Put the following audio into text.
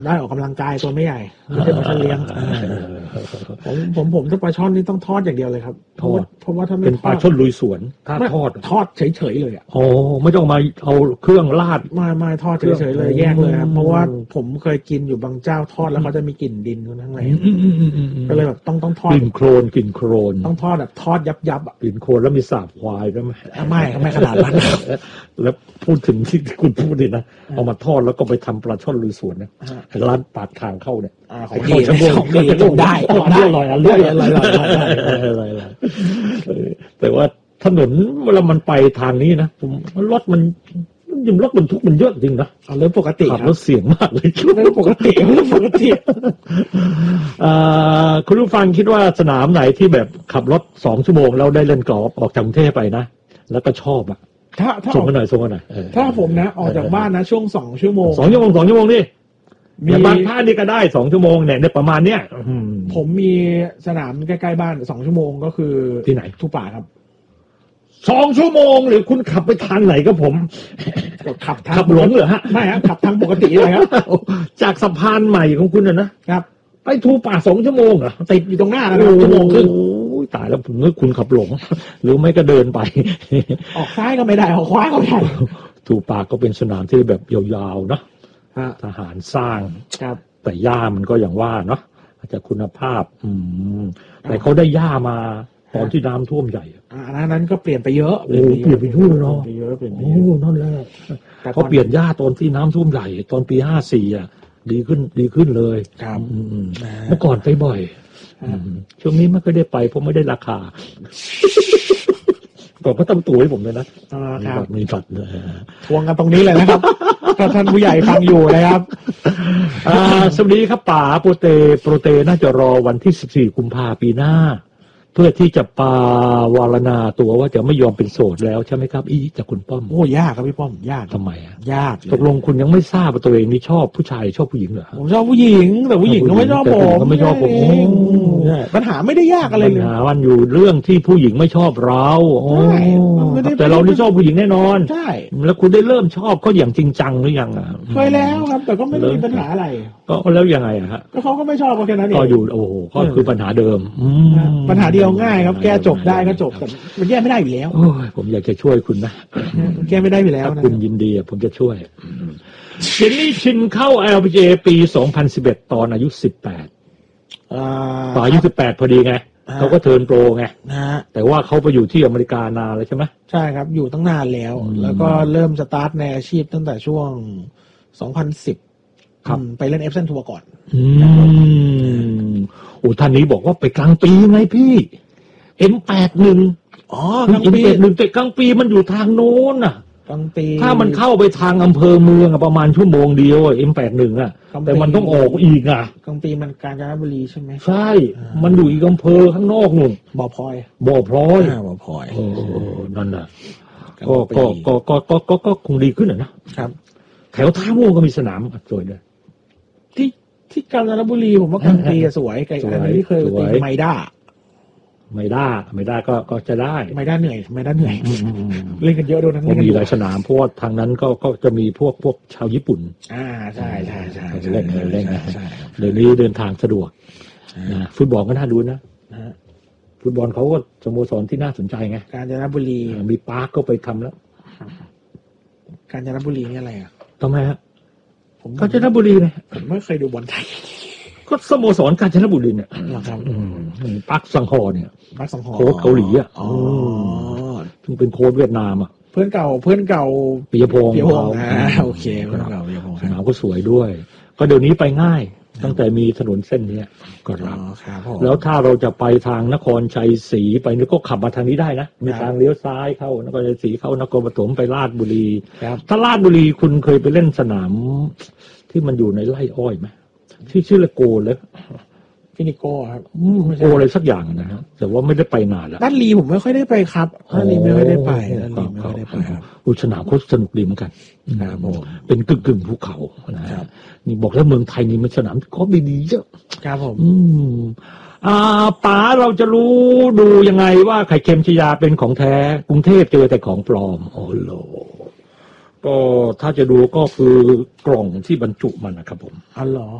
ได้ออกกำลังกายตัวไม่ใหญ่ไม่ใช่ปลาช่อนเลี้ยงผมถ้าปลาช่อนนี่ต้องทอดอย่างเดียวเลยครับเพราะว่าถ้าไม่เป็นปลาช่อนลุยสวนถ้าทอดเฉยๆเลยอ่ะไม่ต้องมาเอาเครื่องราดไม่ทอดเฉยๆเลยแยกเลยครับเพราะว่าผมเคยกินอยู่บางเจ้าทอดแล้วเขาจะมีกลิ่นดินข้างในก็เลยแบบต้องทอดกลิ่นโคลนต้องทอดแบบทอดยับกลิ่นโคลนแล้วมีสาบควายด้วยไหมไม่ขนาดนั้นแล้วพูดถึงที่คุณพูดนี่นะเอามาทอดแล้วก็ไปทำปลาช่อนลุยสวนนะร้านปากทางเข้าเนี่ยของดีได้อร่อยแต่ว่าถนนเวลามันไปทางนี้นะรถมันยิ่งรถบรรทุกมันเยอะจริงนะเรื่องปกติขับรถเสี่ยงมากเลยเรื่องปกติคุณผู้ฟังคิดว่าสนามไหนที่แบบขับรถ2 ชั่วโมงแล้วได้เล่นกอล์ฟออกจากกรุงเทพไปนะแล้วก็ชอบอ่ะส่งกันหน่อยถ้าผมนะออกจากบ้านนะช่วง2 ชั่วโมง 2 ชั่วโมงนี่มีบางท่านี่ก็ได้2 ชั่วโมงเนี่ยในประมาณเนี้ยผมมีสนามใกล้ๆบ้าน2 ชั่วโมงก็คือที่ไหนทุ่งป่าครับ 2 ชั่วโมงหรือคุณขับไปทางไหนก็ผมขับหลงเหรอฮะไม่ฮะขับทางปกติเลยครับจากสะพานใหม่ของคุณนะครับไปทุ่งป่า2 ชั่วโมงเหรอติดอยู่ตรงหน้าแล้ว1 ชั่วโมงครึ่งตายแล้วผมนึกคุณขับหลงหรือไม่ก็เดินไปออกซ้ายก็ไม่ได้ออกขวาก็ไม่ได้ทุ่งป่าก็เป็นสนามที่แบบยาวๆนะทหารสร้างแต่หญ้ามันก็อย่างว่าเนาะอาจจะคุณภาพแต่เขาได้หญ้ามาตอนที่น้ำท่วมใหญ่นั้นก็เปลี่ยนไปเยอะเปลี่ยนไปทั่วเนาะนั่นแหละเขาเปลี่ยนหญ้าตอนที่น้ำท่วมใหญ่ตอนปี54อ่ะดีขึ้นเลยเมื่อก่อนไปบ่อยช่วงนี้ไม่เคยได้ไปเพราะไม่ได้ราคาก่อนก็ทำตัวให้ผมเลยนะมีบัตรเลยทวงกันตรงนี้เลยนะครับถ้าท่านผู้ใหญ่ฟังอยู่นะครับสวัสดีครับป๋าโปรเตน่าจะรอวันที่14 กุมภาพันธ์ปีหน้าเพื่อที่จะปาวารณาตัวว่าจะไม่ยอมเป็นโสดแล้วใช่ไหมครับจากคุณป้อมโอ้ยากครับพี่ป้อมยากทำไมอ่ะยากตกลงคุณยังไม่ทราบว่าตัวเองนี่ชอบผู้ชายชอบผู้หญิงเหรอผมชอบผู้หญิงแต่ผู้หญิงก็ไม่ชอบผมปัญหาไม่ได้ยากอะไรเลยปัญหามันอยู่เรื่องที่ผู้หญิงไม่ชอบเราแต่เราที่ชอบผู้หญิงแน่นอนใช่แล้วคุณได้เริ่มชอบเขาอย่างจริงจังหรือยังอ่ะเคยแล้วครับแต่ก็ไม่ได้มีปัญหาอะไรก็แล้วยังไงอะฮะก็เขาก็ไม่ชอบแค่นั้นเองก็อยู่โอ้โหก็คือปัญหาเดิมปัญหาเดียวง่ายครับแก้จบได้ก็จบแต่มันแก้ไม่ได้อยู่แล้วผมอยากจะช่วยคุณนะแก้ไม่ได้อยู่แล้วนะคุณยินดีผมจะช่วยเจนนี่ชินเข้า LPGA ปี2011ตอนอายุ18ต่ออายุ18พอดีไงเขาก็เทิร์นโปรไงแต่ว่าเขาไปอยู่ที่อเมริกานานแล้วใช่ไหมใช่ครับอยู่ตั้งนานแล้วแล้วก็เริ่มสตาร์ทในอาชีพตั้งแต่ช่วง2010ครับไปเล่นเอฟเซนทัวร์ก่อนโอ้ท่านนี้บอกว่าไปกลางปีไงพี่ M81 กลางปี M81 แต่กลางปีมันอยู่ทางโน้นน่ะกลางปีถ้ามันเข้าไปทางอำเภอเมืองประมาณชั่วโมงเดียว M81 อ่ะแต่มันต้องออกอีกอ่ะกลางปีมันกาญจนบุรีใช่ไหมใช่มันอยู่อีกอำเภอข้างนอกนู่นบ่อพลอยบ่อพลอยนั่นน่ะก็คงดีขึ้นนะครับแถวท่าม่วงก็มีสนามสวยด้วยที่กาญจนบุรีผมว่ากลางปีสวยไกลอันนี้ที่เคยตีไมด้าก็จะได้ไม่ได้เหนื่อยเล่นกันเยอะด้วยทั้งนี้มีหลายสนามเพราะทางนั้นก็จะมีพวกชาวญี่ปุ่นใช่เล่นเดี๋ยวนี้เดินทางสะดวกฟุตบอลก็น่าดูนะฟุตบอลเขาก็สโมสรที่น่าสนใจไงกาญจนบุรีมีปาร์คก็ไปทำแล้วกาญจนบุรีนี่อะไรอ่ะทำไมฮะกาญจนบุรีเนี่ยผมไม่เคยดูบอลไทยก็สโมสรกาญจนบุรีเนี่ยปักสังฮอเนี่ยโค้ชเกาหลีอ่ะถึงเป็นโค้ชเวียดนามอ่ะเพื่อนเก่าปิยพงษ์โอเคเพื่อนเก่าปิยพงษ์สนามก็สวยด้วยก็เดี๋ยวนี้ไปง่ายตั้งแต่มีถนนเส้นนี้ก็รับแล้วถ้าเราจะไปทางนครชัยศรีไปนี่ก็ขับมาทางนี้ได้นะมีทางเลี้ยวซ้ายเข้านครชัยศรีเข้านครปฐมไปลาดบุรีถ้าลาดบุรีคุณเคยไปเล่นสนามที่มันอยู่ในไร่อ้อยไหมที่ชื่อละโกเลยฟินิโก้ครับโกอะไรสักอย่างนะฮะแต่ว่าไม่ได้ไปนานแล้วด้านลีผมไม่ค่อยได้ไปครับด้านลีไม่ค่อยได้ไปครับสนามโคตรสนุกดีเหมือนกันเป็นกึ่งภูเขานะครับนี่บอกแล้วเมืองไทยนี่มันสนามโคตรดีๆเยอะครับผมป๋าเราจะรู้ดูยังไงว่าไข่เค็มชยาเป็นของแท้กรุงเทพเจอแต่ของปลอมโอ้โหก็ถ้าจะดูก็คือกล่องที่บรรจุมันนะครับผมอ๋อเหรอ